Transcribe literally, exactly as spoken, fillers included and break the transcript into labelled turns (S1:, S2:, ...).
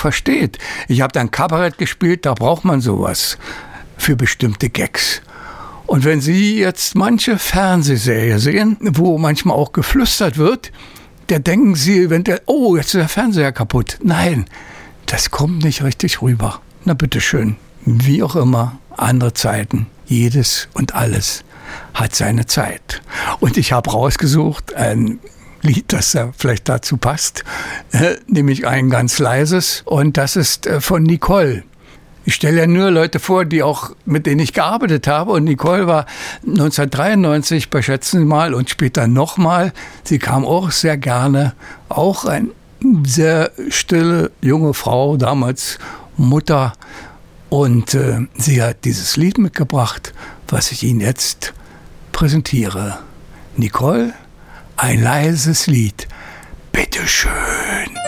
S1: versteht. Ich habe dann Kabarett gespielt, da braucht man sowas für bestimmte Gags. Und wenn Sie jetzt manche Fernsehserie sehen, wo manchmal auch geflüstert wird, da denken Sie, wenn der, oh, jetzt ist der Fernseher kaputt. Nein, das kommt nicht richtig rüber. Na bitteschön, wie auch immer, andere Zeiten, jedes und alles hat seine Zeit. Und ich habe rausgesucht ein Lied, das ja vielleicht dazu passt, äh, nämlich ein ganz leises, und das ist äh, von Nicole. Ich stelle ja nur Leute vor, die auch, mit denen ich gearbeitet habe. Und Nicole war neunzehnhundertdreiundneunzig bei Schätzen Sie mal und später nochmal. Sie kam auch sehr gerne. Auch eine sehr stille junge Frau, damals Mutter. Und äh, sie hat dieses Lied mitgebracht, was ich Ihnen jetzt präsentiere. Nicole, ein leises Lied. Bitteschön.